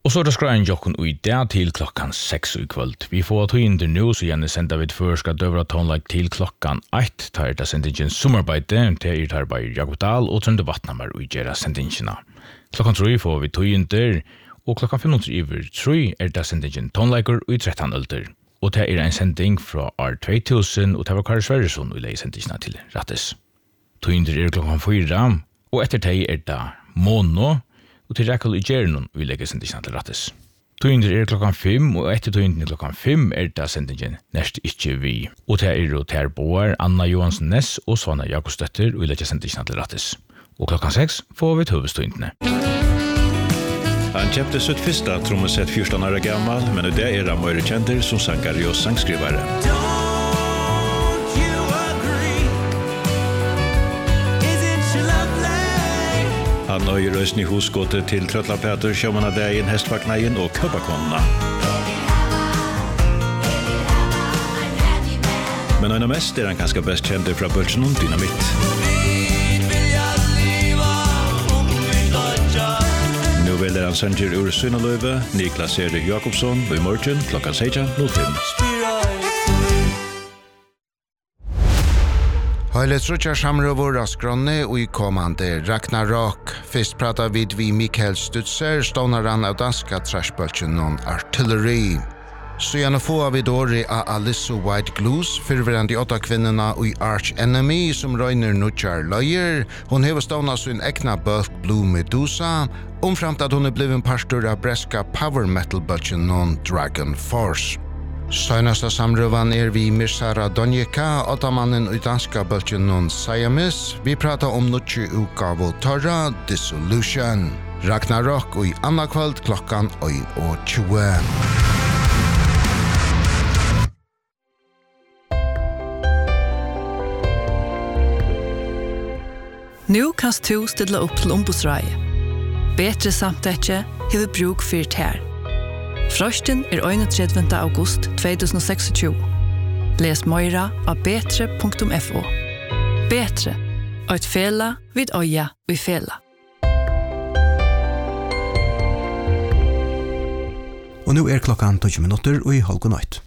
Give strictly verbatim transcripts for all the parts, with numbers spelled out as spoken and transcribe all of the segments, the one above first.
Og så er det skrein jokken ui dag til klokkan seks i kvöld. Vi får tog inn til nå, så gjerne sender vi et førska døvra tonelike til klokkan ett. Ta er det sendingen sommerbeide, til er arbeid Jakob Dahl og Trønde Vatnammer ui gjerra sendingina. Klokkan tre får vi tog inn til, og klokkan fem minutter iver tre er det sendingen toneliker ui tretton ølter. Og det er en sending fra R två tusen, og det var Kari Sverresson ui leie sendingina til Rattes. Tog inn til er klokkan fyra, og etter det er det Mono, og til Rekal i Gjernon vi legger sendingen til Rattes. Tøynder er klokkan fem, og etter tøynder klokkan fem er det sendingen Nest Ikke Vi. Og til er og til Boar, Anna Johansen Ness og Svana Jakobstøtter vi legger sendingen til Rattes. Og klokkan seks får vi tøvestøyndene. Han kjøpte sitt første trommesett fjorton år gammal, men det er han mer kjenter som sangare og sangskrivare. Han nøyer røysen i hosgåte til Trøtlapeter, Sjømannadegin, Hestvagneien og Købakonna. Men en av mest er han ganske best kjent fra Bølsen og Dynamitt. Nå velger han sanger ur Sunnaløve, Niklas Erik Jakobsson, og i morgen klokka sexton noll fem. Høylet trutjar samrøver av skronne og i kommande Ragnarok. Først pratar vid vi Mikael Stutzer, stånaran av danska trashbølgen non Artillery. Så gjerne få av vid året av Alice White Glues, fyrverande åtta kvinnorna og i Arch Enemy, som røyner nutjar løyer. Hon hever ståna sin egna bølg Blue Medusa, omframt at hun er blivet pastor av breska power metal bølgen non Dragon Force. Søgnasta samrøvan er vi Mirsara Donjeka, åttamannen i danska bølgen non Siamis. Vi pratar om nutje utgave torra Dissolution. Ragnarok og i anna kvöld klokkan ein og tjue. Nu kan du stilla upp til ombudsreie. Betre samtetje hever bruk fyrt her. Frosten er einogtredivte august två tusen tjugosex. Les meira av betre punktum fo. Betre, eit fela vid øya vi fela. Og nu er klokkan tolv minutter og i halv nøyt.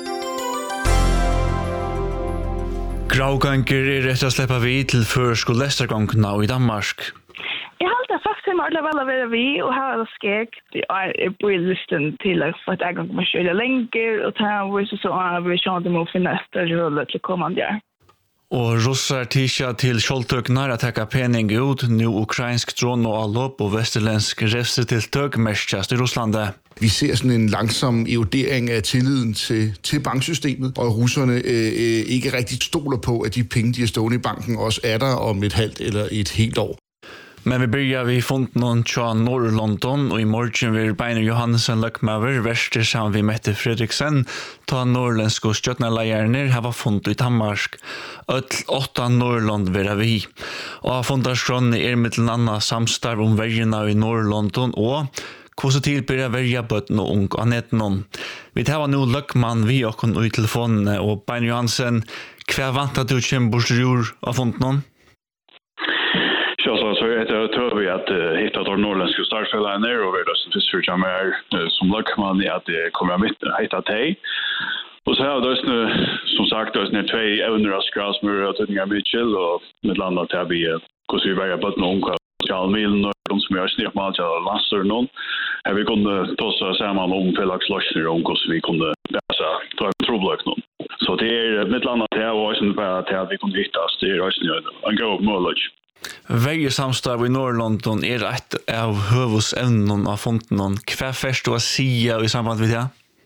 Grauganger er rett og slett vi til førsk og lestergangene i Danmark. Jeg har alltid sagt til meg alle vel å være vi, og her er det skjeg. Jeg bor i listen til at jeg kan komme kjøre lenger, og ta en vis og så er vi sånn at vi må finne etter rolle til kommende år. Og russar tisja til kjoldtøknar at hekka pening ut, nu ukrainsk drone og allop og vesterlandsk revsetiltøk mestjast i Ruslandet. Vi ser sådan en langsom erodering af tilliden til, til banksystemet, og russerne øh, ikke rigtig stoler på, at de penge, de har stående i banken, også er der om et halvt eller et helt år. Men vi börjar vi funnit någon tja Norr-London och i morgen vil Beiner Johansen Løkmaver verster sammen vi Mette Fredriksen ta norrländska och stjøtnarleierne har funnet i Danmark. Öll åtta Norrland vera vi. Og har funnet skrånne er mittel anna samstarv om vergena i Norr-London og hvordan tilbyr verja bøtten og ung anetten. Vi tar nå Løkman vi og i telefonene og Beiner Johansen, hva vant at du kommer bort til jord og funnet noen? Ja, så så jag tror vi att hitta de norrländska startfällarna ner och vi då som för jag mer som Lökman i att det kommer mitt hitta dig. Och så har då nu som sagt då är det två owner Grasmur och Tudninga Mitchell och med landat här vi hur vi väger på någon kval milen och de som är snart mal till Lancer någon. Har vi kunde ta så samman om felakslösningar om hur vi kunde läsa ta problem någon. Så det är med landat här och sen bara att vi kunde hitta det är ju en go knowledge. Verje samstarv i Norr-London er et av høvesevnen av fonten. Hva først du å si i samband med det?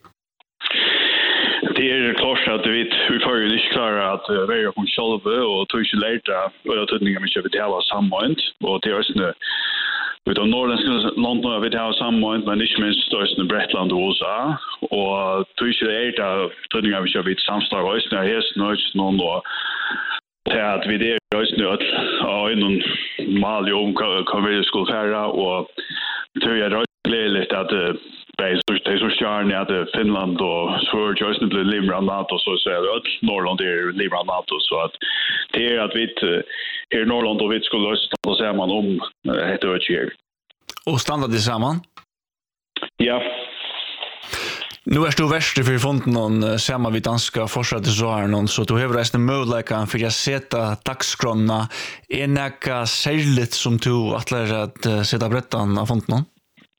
Det er klart at vi, vi får jo ikke klare at verje om selv og tog ikke lært av og tøtninger vi kjøper til å ha sammenhånd. Og det er også vi tar norrländska London vi har sammanhånd, men ikke minst største Bretland og U S A. Og tog ikke lært av tøtninger vi kjøper til samstarv og også er helt noen og til at vi der røysene og innom mal om hva vi skulle fære, og tror jeg røysene litt at det er så stjerne at Finland og Sverige røysene blir livret av NATO, så er det at Norrland er livret av NATO, så at det er at vi her i Norrland og vi skulle stå sammen om et øyne her. Og standa det sammen? Ja. Nu er du verste for fonden noen sammen vid danska forsvarsdesvaren, så du har reisende mulighet for å sette dagskrona. Er det noe særlig som du atler at sette brettan av fonden noen?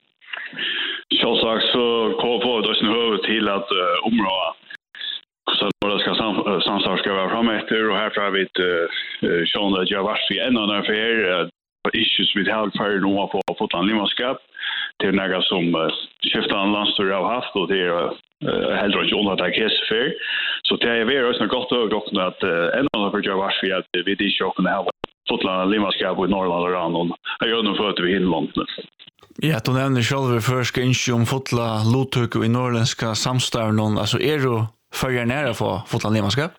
Selvsagt så kommer på det sin høve til at uh, området så når det skal samstart skal være fremme etter, og herfra har vi uh, sjående at jeg har vært for enda når for her, uh, issues vi har for noe på fotland limanskap. Det er noe som uh, skiftende landstyrer har haft, og det er uh, heller ikke undertak hesefyr. Så det er veldig også godt overgående at uh, enda når jeg har vært for at vi ikke kunne ha fotland limanskap i Norrland og Rannon. Jeg gjør noe for at vi hinner landene. Ja, du nevner selv først ikke om fotla lottøk i norrländska samstavn. Altså, er du førjer nære for fotla limanskap?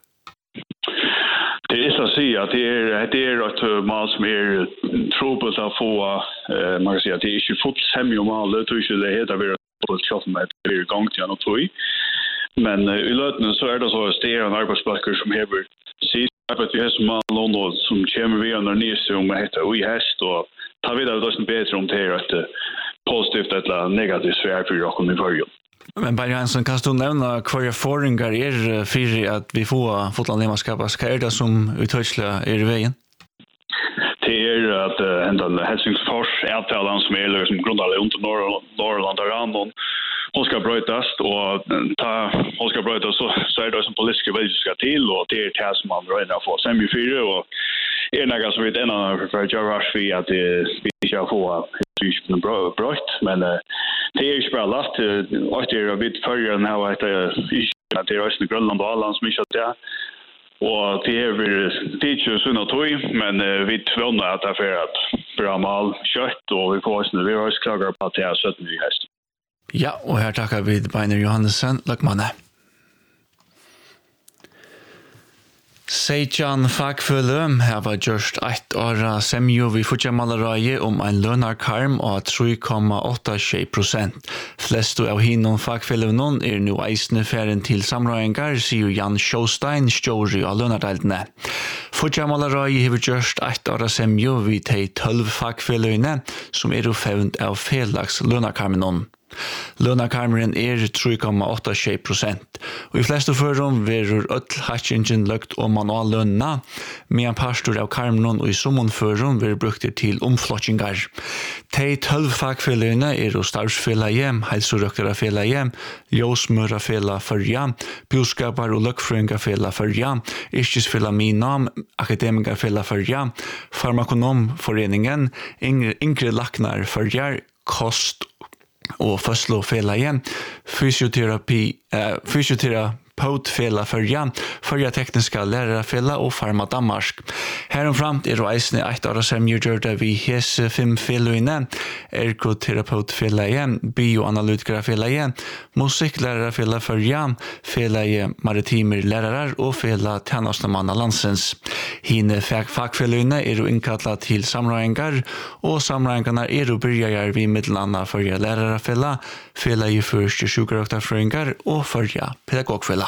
Det er så å si at det er, det er et mal som er trobult å få, uh, man kan si at det er ikke fått semje om mal, det tror ikke det heter vi har kjøpt med at det er gang til han og tog. Men uh, i løtene så er det så at det er en arbeidsbakker som hever sist arbeid vi har som mal og som kommer vi under nyeste om det heter ui hest, og ta videre det er bedre om det er et positivt eller negativt sfær for dere i førjen. Men Berg Johansson, kan du nevne hva erfaringer er for at vi får fotland limanskap? Hva er det som uttøyselig er i veien? Det er at uh, en Helsingfors avtalen som er liksom grundlag under Norrland og Rannon, hon ska brötas och ta hon ska brötas så så är det som politiska väljare ska till och det är det som man rör få semi fyra och är några som vet en annan för att göra vi att vi ska få typen brött men det är ju bara last och det är a bit förr nu att det är just i Grönland och Åland som inte det och det är vi teacher så nå tog men vi tvånar att det är att bra mal kött och vi får snö vi har klagar på att det är så att vi häst. Ja, og her takkar vi Beiner Johannessen, Løkmanne. Seitjan fagfølge har gjort ett år semjo vi futjamalaraje om en lønarkarm av tre komma åtta prosent. Flesto av hinnon fagfølge er nu eisne ferien til samrøyengar, sier Jan Sjåstein, stjåri av lønardeildene. Futjamalaraje har gjort ett år semjo vi de tolv fagfølgene som er ufevnt av felags lønarkarmenon. Lønakarmeren er tre komma åtta prosent, og i fleste førom verur öll hatchingen løgt om manual lønna, medan pastor av karmenon og i sommon førom verur brukter til omflottingar. De tolv fagfellene er hos stavsfellaje, helsorøkteraffellaje, ljåsmørafella førja, bioskapar og løkkfrøyngafella førja, yrkesfella minam, akademikarfella førja, farmakonomforeningen, yngre laknar førjar, kost og fødselsfelaje, fysioterapi, eh, fysioterapeutfela førja, førja tekniska lærerfela og Farma Danmark. Heromframt er reisende ett år som gjør vi hese fem feløyne, ergoterapeutfelaje, bioanalytikerfelaje, musikklærerfela førja, felaje maritimer lærerar og fela tjenestemanna landsens. Hine fagfeløyne er jo innkattet til samrøyengar, og samrøyengarna er jo byrjar vi middelanna førja lærerfela, felaje første sjukarøktarfrøyengar og førja pedagogfela.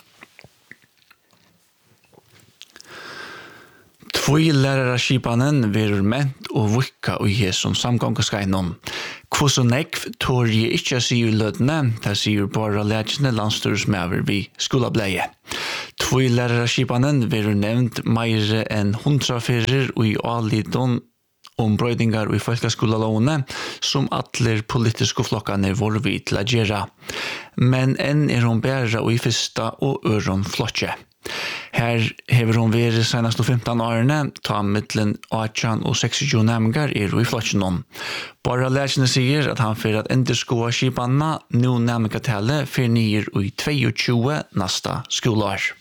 Tvoi læraraskipanen verur ment og vikka og gje som samgångskainon. Kvoså nekv tår jeg ikkje si i lødene, det sier bare lærkjene landstyrsmæver vi skolableie. Tvoi læraraskipanen verur nevnt meire enn hundraferer og i alidon om brøydingar og i folkaskolalåne som atler politiske flokkane var vi til å gjøre. Men enn er hun bæra og i fyrsta og øron flotje. Her hever hun vært senast og femten årene, ta mittlen åtjan og seksogtjue nemgar er i flotjenon. Bara lærkene sier at han fyrir at enderskoa skipanna nå nemgartale fyrir nier og i tjueto nasta skolar.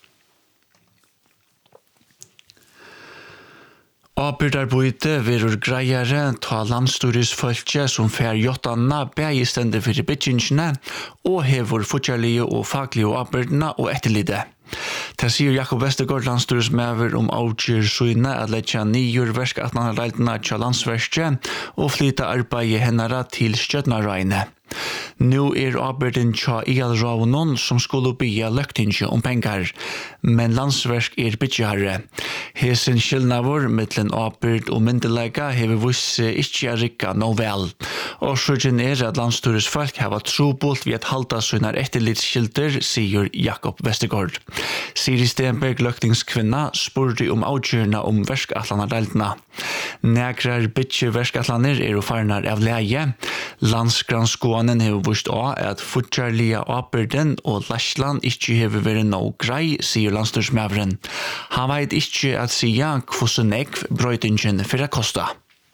Avbyrdarbyte verur greiare ta landstyrisfölkje som fær jottanna bægi stende fyrir byggingene og hevur futjarlige og faglige avbyrdene og etterlide. Det sier Jakob Vestergaard landstyrismæver om avgjør søyne at letja nyer versk at man har leiltene til landsverskje og flyta arbeid hennara til Stjøtnareine. Nå er avbyrden tja ialraunon som skulle bygge løktinge om pengar, men landsversk er byggjarre. Hesen skillnavur mittlen avbyrd og myndelega hever visse ikkje rikka no vel. Og sørgen er at landstyrets folk har vært trobult ved at halda sønner etterlitskilder, sier Jakob Vestergaard. Siri Stenberg, løktingskvinna, spurte om avgjørende om verskatlanerdeltene. Negrar bytje verskatlaner er og farnar av leie. Landsgranskånen har vist av at fortjarlige åperden og Lashland ikke har vært noe grei, sier landstyrsmævren. Han vet ikke at sier hvordan nekv brøytingen for å koste.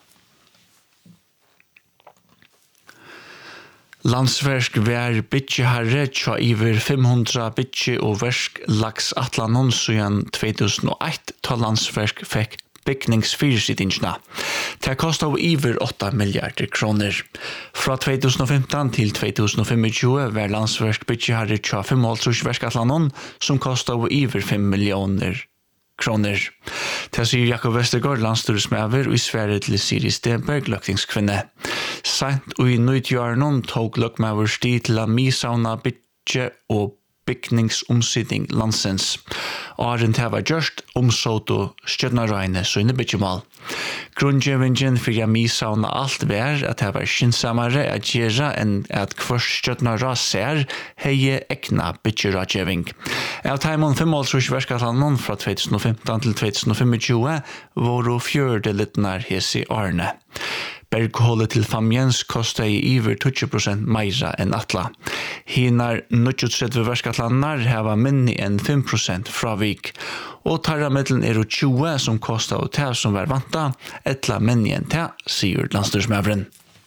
Landsversk vær bytjeherre tja iver fem hundra bytje og versk laks atlanon siden två tusen og ett ta landsversk fikk bygningsfyrsitingene. Det kostet av iver åtta milliarder kroner. Fra två tusen og femton til två tusen og tjugofem var landsversk bytjeherre tja fem hundra versk atlanon som kostet av iver fem millioner kroner. Det sier Jakob Vestergaard, landstyresmæver, og i Sverige til Siri Stenberg, løktingskvinne. Sent og i nøytjørnen tog løkmæver sti til å misauna bytje og bygningsomsidning landsens. Åren til var gjørst omsåt og stjøtnarøyne så inne bytjemål. Grunngjøvingen for å misauna alt var at det var skyndsamere at gjøre enn at hver stjøtnarøy ser heie ekna bytjerådgjøving. Av teimon fem års verskatlanen fra två tusen og femton til två tusen og tjugofem var og fjørde littnar hese årene. Berghålet til famjens kostet i iver tjugo prosent meira enn atla. Hinar nittiotredve verskatlanar hava minni enn fem prosent fra vik. Og tarramedlen er tjue som kostet av det som var vanta, etla minni enn det, sier landstyrsmævren.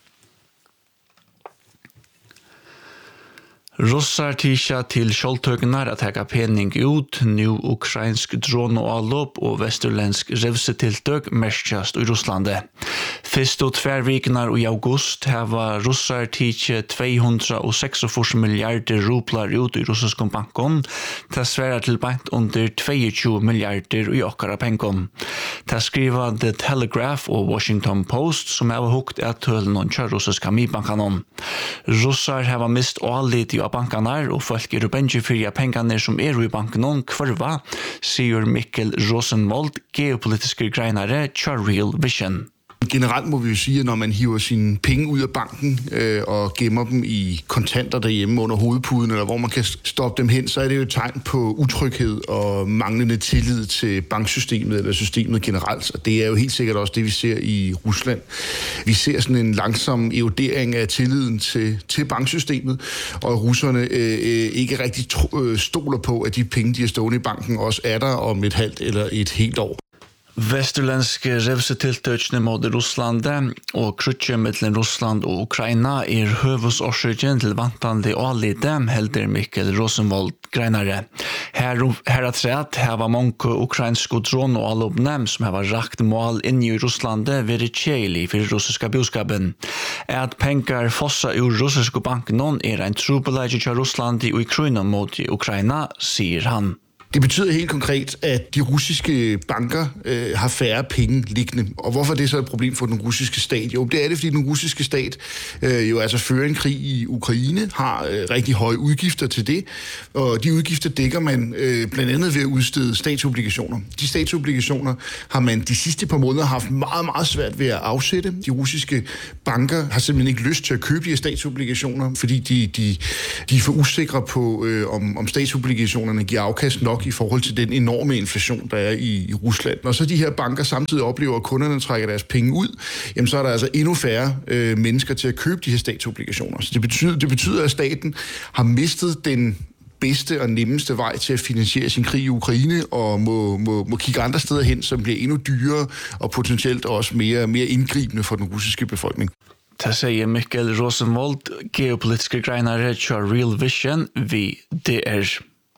Russar tisha til kjoldtøknar at heka pening ut, nu ukrainsk droneavlopp og vesterländsk revsetiltøk merskjast i Russlande. Fyrst og tverviknar i august hava russar tisha två hundra seksogfyrre milliarder rublar ut i russisk bankon, til sværa til bank under tjueto milliarder i okkara pengon. Til skriva The Telegraph og Washington Post som hava hukt at tølen og kjør russiska mibankanon. Russar hava mist ålit i av bankanar og folk er benji fyrir pengarnir som er i banken kvarva, sier Mikkel Rosenwald, geopolitiske greinare tja Real Vision. Generelt må vi jo sige, at når man hiver sine penge ud af banken øh, og gemmer dem i kontanter derhjemme under hovedpuden, eller hvor man kan stoppe dem hen, så er det jo et tegn på utryghed og manglende tillid til banksystemet eller systemet generelt. Og det er jo helt sikkert også det, vi ser i Rusland. Vi ser sådan en langsom erodering af tilliden til, til banksystemet, og russerne øh, ikke rigtig tro, stoler på, at de penge, de har stående i banken, også er der om et halvt eller et helt år. Vesterländske revsetiltøkene mot Russlande og krutje mellom Russland og Ukraina er høvesårsøkjen til vantande ålite, helder Mikkel Rosenwald greinare. Her, her at rett hava mange ukrainske drone og allobne som hava rakt mål inn i Russlande veri kjeli for russiska bioskapen. At pengar fossa ur russiske banken er en trobeleggje til Russland i Ukraina mot Ukraina, sier han. Det betyder helt konkret, at de russiske banker øh, har færre penge liggende. Og hvorfor er det så et problem for den russiske stat? Jo, det er det, fordi den russiske stat øh, jo altså fører en krig i Ukraine, har øh, rigtig høje udgifter til det, og de udgifter dækker man øh, blandt andet ved at udstede statsobligationer. De statsobligationer har man de sidste par måneder haft meget, meget svært ved at afsætte. De russiske banker har simpelthen ikke lyst til at købe de her statsobligationer, fordi de, de, de er for usikre på, øh, om, om statsobligationerne giver afkast nok i forhold til den enorme inflation, der er i, i Rusland. Når så de her banker samtidig oplever, at kunderne trækker deres penge ud, jamen så er der altså endnu færre øh, mennesker til at købe de her statsobligationer. Så det betyder, det betyder, at staten har mistet den bedste og nemmeste vej til at finansiere sin krig i Ukraine, og må, må, må kigge andre steder hen, som bliver endnu dyrere og potentielt også mere, mere indgribende for den russiske befolkning. Det sier Mikkel Rosenwald, geopolitiske greinare til Real Vision, vi D R.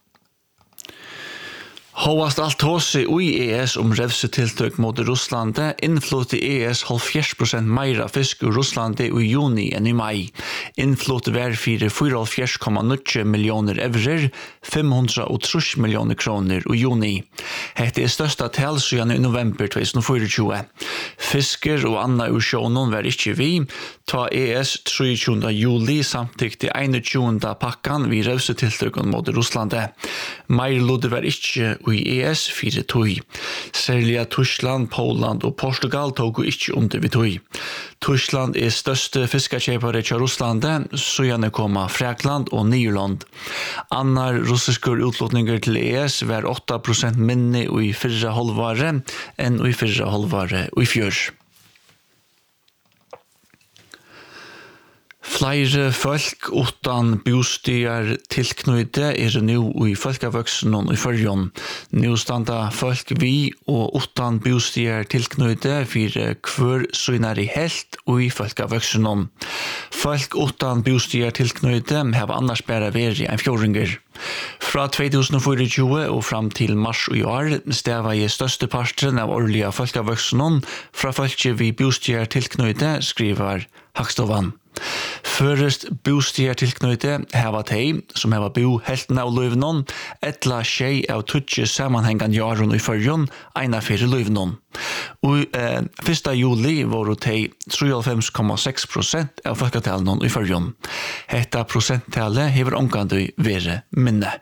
Håvast alt hose i E S om revsetiltøk mot Russlande innflåtte E S halvfjerds prosent meira fisk ur Russlande i juni enn i mai. Innflåtte var fire fyrtioåtta komma nio millioner evrer, fem hundra tre millioner kroner i juni. Hette er størsta tal siden i november tjugo tjuefire. Fisker og anna ur sjånen var ikkje vi, ta E S tjueogtjuende juli samtidig einogtjuende pakkan vi revsetiltøk mot Russlande. Meir lodde var ikkje i E S fire tøy. Særlig Tyskland, Poland og Portugal tog ikke under vi tøy. Tyskland er største fiskekjøpere til Russland, så gjerne kommer Frakland og Nyland. Annar russiske utlåtninger til E S var åtta prosent minne i fyrre halvåret enn i fyrre halvåret i fjør. Flere folk utan bostier tilknytte er nu i folkevøksen og i førjon. Nå standa folk vi og utan bostier tilknytte for hver søgnere helt og i folkevøksen. Folk utan bostier tilknytte har annars bare vært en fjordinger. Fra två tusen tjugofyra og fram til mars i år stava i største parten av årlige folkevøksen fra folk vi bostier tilknytte, skriver Hagstovan. Først bostier tilknytte heva tei, som heva bo helten av løyvnån, etla tjei av tutsi sammanhengan jarun i fyrjun, eina fyrir løyvnån. Og eh, første juli var tei treoghalvfems komma seks prosent av folketalen i fyrjun. Hetta prosenttale hever omgandu vere minne.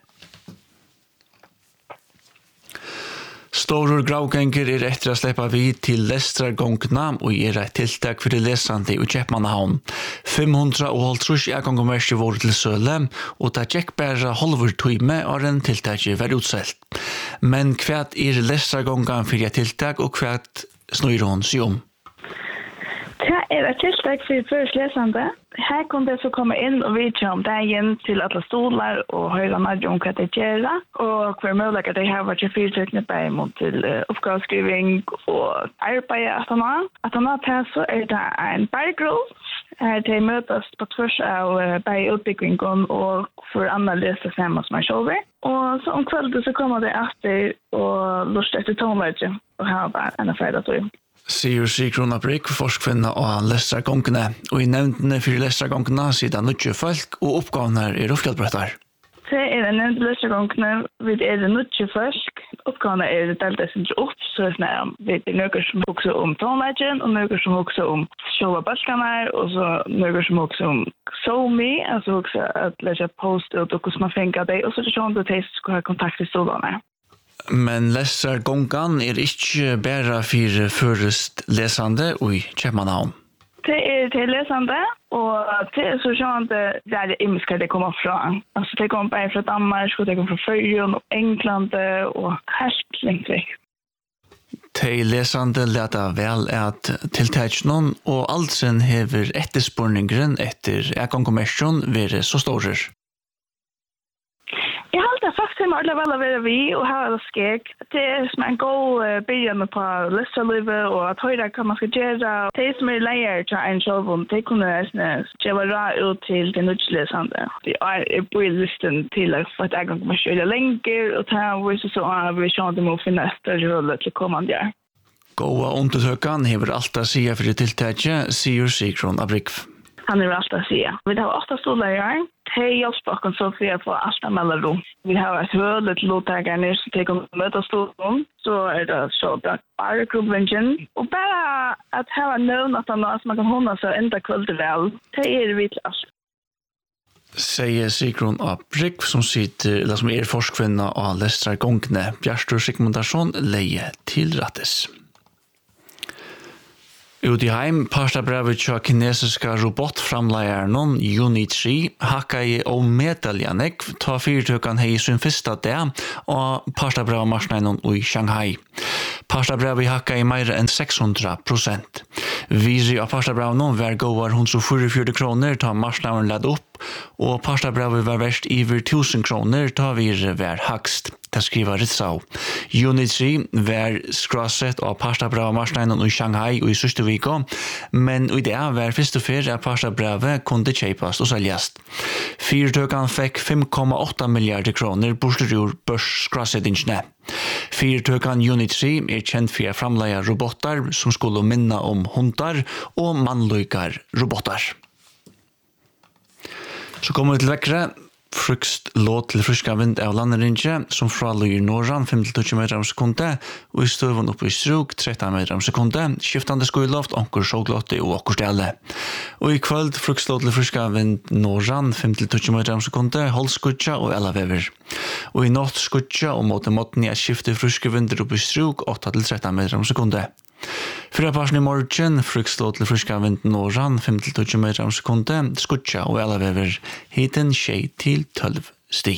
Storur gravgänger er etter å släppa vid til Lestrargångna og er et tiltak for lesande i Kjeppmannahavn. fem hundre og halvtrus avgangomverser var til søle, og det gikk bare halvur tøyme og en tiltak var utselt. Men hva er Lestrargångan for et tiltak, og hva snøyre hun seg om? Det er et tiltak for først lesende. Her kunne det så komme inn og vite om dagen til alle stoler og høyre nødde om hva det gjør, og hver mulighet det her var til fyrtøkene bare mot til oppgavskriving og arbeid at han har. At han har til så er det en bergrull. Her til møtes på tvers av bare utbyggingen og for andre løse sammen som er kjøver. Og så om kvelden så kommer det etter og lust etter tonelaget og her var en fredag. Sier Sigrun Abrik, forskvinne og Lestrargångene. Og i nevntene for Lestrargångene siden nødje folk, og oppgavene er oppgavbrøttar. Det er en nevnt Lestrargångene, vi er nødje folk. Oppgavene er delt sin opp, så er det er noe som hokser om tonelagen, og noe som hokser om sjåva bølgene, og så noe som hokser om SoMe, altså hokser at lese post og hvordan man finner det, og så er det sånn at de skal ha kontakt i stolene. Men Lestrargångan er ikke bare for først lesende i Kjeppmannahavn. Det er til lesende, og det er så sånn at det er imiske det kommer fra. Altså det kommer bare fra Danmark, og det kommer fra Førjøen og England, og helt lengt vekk. De lesende leder vel at tiltak noen, og alt sin hever etterspørningen etter ekonkommersjon være så store. Jeg halte faktisk til meg vel å være vi og ha det skjeg. Det er som en god uh, begynnelse på listerlivet og at høyre hva man skal gjøre. De som er leier til en sjølvånd, de kunne gjøre ra ut til det nødslesende. De er på listen til at jeg kan komme kjøre lenger og ta hvis så er vi sånn at de må finne etter rolle til kommende år. Gåa undersøkene hever alt å si for det tiltaket, sier Sigrun Abrik. Han er alt å si. Vi har åtte stoler i år. De hjelper oss så for å få alt av mellom. Vi har et høyde til lovtakerne som de kommer møte stolen. Så er det så bra bare klubbingen. Og bare at her er noen at han har som man kan hånda seg enda kvöldet vel. Det er vi til alt. Sier Sigrun Abrik, som sitter, eller som er forskvinne av Lestrargångene. Bjærstur Sigmundarsson leier til rattes. Ut i heim, parstabrevet til kinesiska robotframleieren Unity hakka i og medaljanek ta fyrtøkken hei sin fyrsta dag og parstabrevet marsneinen i Shanghai. Parstabrevet hakka i mer enn seks hundre prosent. Visi av parstabrevet nå var gåvar hundre og fyrtifire kroner ta marsneinen ledd opp, og parstabrevet var verst iver tusen kroner ta vir var hakst. Det skriver Ritzau. Unity var skrasset av parstabrevet marsneinen i Shanghai og i Søstevika, men i det var første fyr at parstabrevet kunne kjeipast og seljast. Fyrtøkken fikk fem komma åtta milliarder kroner borsterur børsskrassettingsne. Fyrtøkken Unity er kjent for å framleie robotar som skulle minne om hundar og mannløykar robotar. Så kommer vi til vekkere. frukst låt til friska vind av landerinje, som fra lyger norran fem til tjue meter om sekundet, og i støven oppe i struk tretton meter om sekundet, skiftande skoiloft, onkur sjåglotte og okkur stelle. Og i kvöld frukst låt til friska vind norran fem til tjue meter om sekundet, holdskutja og ella vever. Og i natt skutja og måte måten i at skifte friske vinder oppe i struk åtta til tretton meter om sekundet. Fyra parsen i morgen, frukstå til friska vind norran, fem til tjue meter om sekundet, skutja og ella vever, hiten tjei til tolv sti.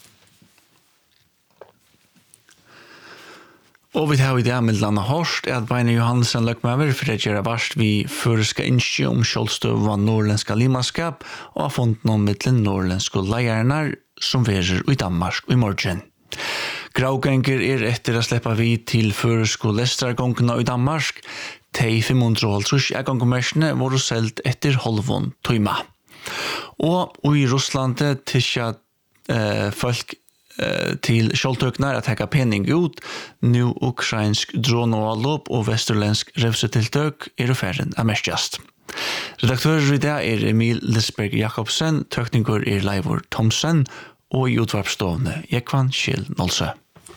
Og vi har i det med landa hårst, er at Beine Johansen løkmever for å gjøre varst vi føreska innskje om kjølstøv av norrländska limaskap og har funnet noen mittlen norrländske leierner som verer i Danmark i morgen. Grauganger er etter å slippe vi til føresko lestrargångene i Danmark. De fem hundre og halvtreds er gangkomersene var selv etter halvån tøyma. Og i Russland tisja eh, folk eh, til kjøltøkner at hekka penning ut. Nå ukrainsk droneoverlopp og vesterlensk revsetiltøk er færren av mestjast. Redaktører i dag er Emil Lisberg Jakobsen, tøkninger er Leivor Thomsen, og i utvarpsstående Jekvan Kjell Nolse.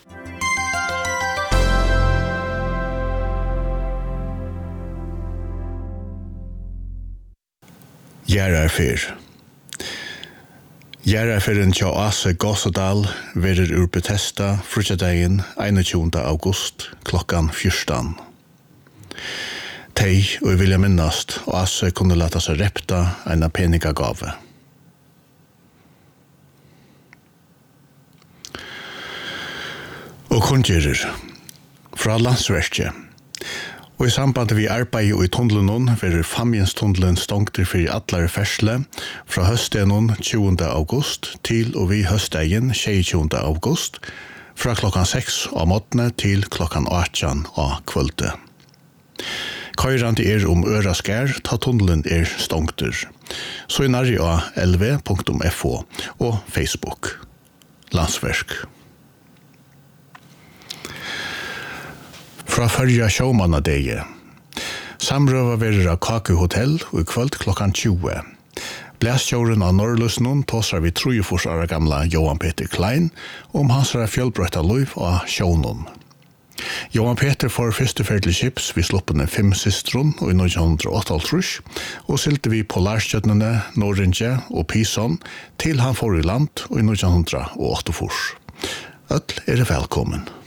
Gjerarfyr. Gjerarfyren tja Ase Gåsedal verer ur Bethesda frutjadegin einogtjúgunda august klokkan fjørstan. Tei, og jeg vilja minnast, Ase kunne lata seg repta eina peningagave. Og kunngerir fra landsverket. Og i samband vi arbeid i tunnelen verer Famjenstunnelen stongter for allar fersle fra høstenen tjuende august til og vi høstegen tjuende august fra klokkan seks av måttene til klokkan åttan av kvölde. Køyrande er om øraskær ta tunnelen er stongter. Så i nærri av l v punktum f o og Facebook. Landsverk. Fra førja sjåmannadegi. Samrøva verer av Kaku Hotel og i kvöld klokkan tjue. Blæstjåren av Norrlusnon tåsar vi trojefors år gamla Johan Peter Klein om hans fjellbrøtta liv av sjånon. Johan Peter får første ferdelig skips vi sluppene fem sistron og i nitton åttaogtrýss og silte vi Polarstjøtnene, Norringe og Pison til han får i land og i nitton åttaogfyrst. Öll er velkommen.